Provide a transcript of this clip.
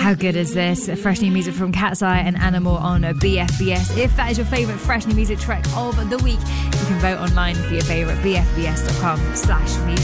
How good is this? Fresh new music from Cat's Eye and Animal on BFBS. If that is your favourite fresh new music track of the week, you can vote online for your favourite, bfbs.com/music.